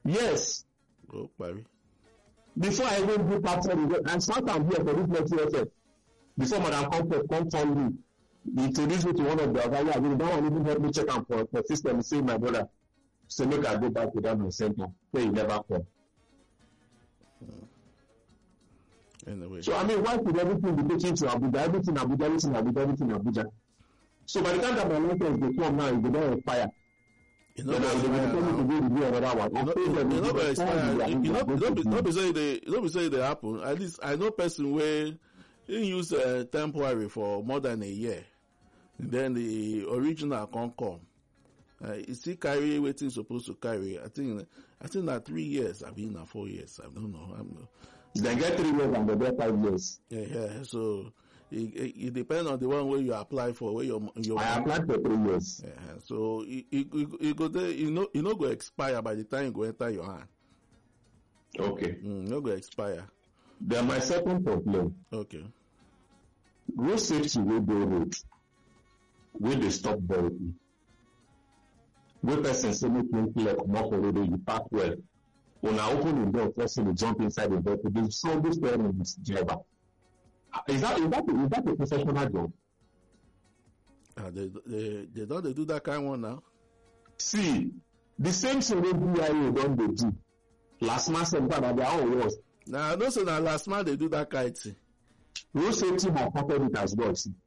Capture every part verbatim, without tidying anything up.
Yes. Oh, Barry. Before I even do part of it, and start am here for this next effort. Before Madam Comfort come call me, introduce me to one of the other. Yeah, that one even help me check am for for system. Say my brother, so make I go back to that my center. Say he never come. Hmm. Anyway. So I mean, why should everything be taken to Abuja? Everything Abuja, everything Abuja, everything Abuja. So by the time that my license dey come now, it go don expire. You know, then they will tell me to go review another one. You know, you know, you know, expire. You know, don't be, don't be saying they, don't be saying they happen. At least I know person where he use uh, temporary for more than a year. Then the original can't come. Uh, you see, carry waiting supposed to carry. I think, I think that three years. I mean, that four years. I don't know. I'm not. They get three years and they get five years. Yeah, yeah. So it, it, it depends on the one where you apply for. Where your your. I applied for three years. Yeah. So it it, it, it go there. You know, you know, go expire by the time you go enter your hand. Okay. Mm, no go expire. Then my second complaint. Okay. Road safety wey dey road, wey dey stop vehicle. Wey person say make him clear comot for road, you park well. Una open the door, first thing you jump inside the vehicle. Dey solve this problem with driver. Is that is that a, is that a professional job? Ah, they they they don't they do that kind of one now. See, the same thing wey B I A don dey do. Last month center na their own worst. Now I know say na last month they do that kind of thing. Road safety has started it as well. See.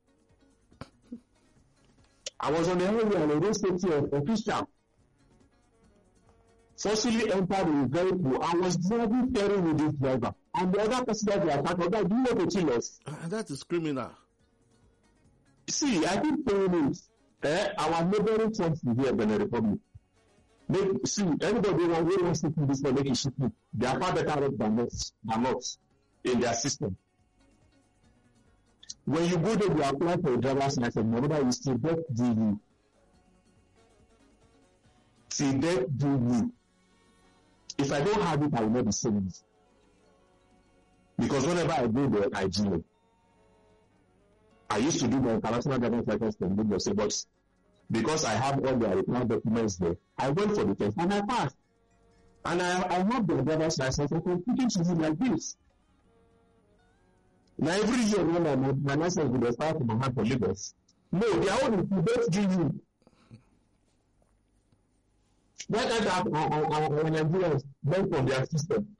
I was on the highway and a road safety official forcibly entered the vehicle and was driving ferry with this driver. And the other person that they attacked, okay, do you know the chilos? And that is criminal. See, I keep saying it. Eh, our neighboring country here, Benin Republic. They, see, anybody who wants to do this, they make it shit. They are far better off than us, than us in their system. When you go there, you apply for a driver's license, remember you still get D U. Still get D U. If I don't have it, I will not be saying it. Because whenever I go there, I do. I used to do my international driver's license from Lagos, but because I have all the required documents there, I went for the test and I passed. And I, I have the driver's license, I can put it to you like this. Now every year when my, my license will start from my hand for Lagos. No, they are only to both give you. Why can't our, our, our, our Nigerians learn from their system?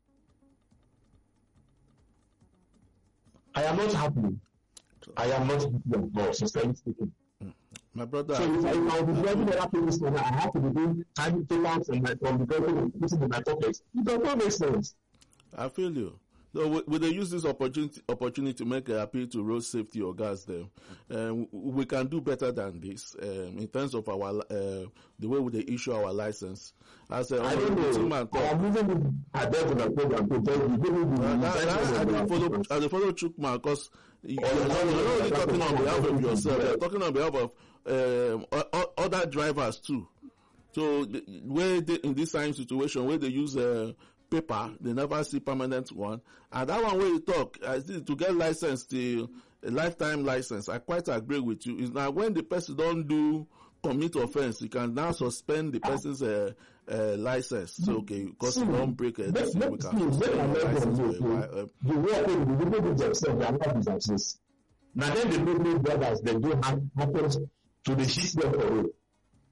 I am not happy. I am not happy at all, sincerely speaking. My brother. So if I, if I will be driving the happy this morning, I have to be doing time take out from my from the vehicle and putting in my pocket. It does not make sense. I feel you. So we, we they use this opportunity opportunity to make an appeal to road safety or gas them. Um, we can do better than this um, in terms of our uh, the way we they issue our license. As a I don't know. I am moving a devil program to tell you. I don't follow. I don't follow Chukma because you are not only talking on behalf of yourself. You are talking on behalf of um, other drivers too. So the, where they, in this same situation where they use uh, paper, they never see permanent one. And that one where you talk, I think to get license, the a lifetime license, I quite agree with you. Is now when the person don't do commit offense, you can now suspend the person's uh, uh, license. So okay, because you don't break uh, this, we can suspend the license. The way the people do themselves, they are not businesses. Now then the people brothers, they do have happens to the system for it.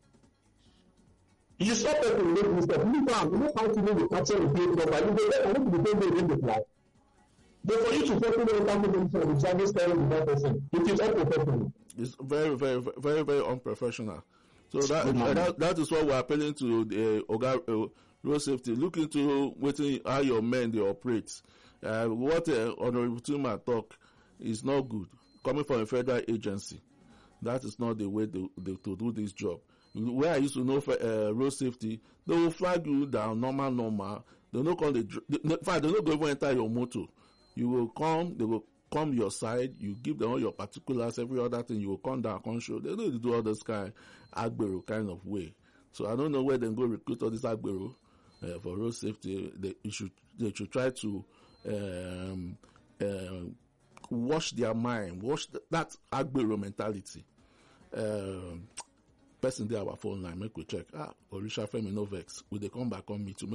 You stop people to make mistakes. You know, you know how to do the capture the plate properly. You don't want to be able in the fly. But for you to focus on the for the service time with that person, it is unprofessional. It's very, very, very, very unprofessional. So that mm-hmm. that, that is what we're appealing to the uh, Oga uh, road safety. Look into waiting how your men they operate. Uh, what uh, Honorable Tuma talk is not good. Coming from a federal agency, that is not the way they, they, to do this job. Where I used to know for uh, road safety, they will flag you down normal, normal. They don't come. They, they, in fact, they don't go even enter your motor. You will come. They will come your side. You give them all your particulars, every other thing. You will come down, come show. They don't do all this kind agbero kind of way. So I don't know where they go recruit all this agbero uh, for road safety. They should they should try to um, uh, wash their mind, wash the, that agbero mentality. Um, person there our phone line, make we check. Ah, Orisha Femi no vex. Will they come back on me to make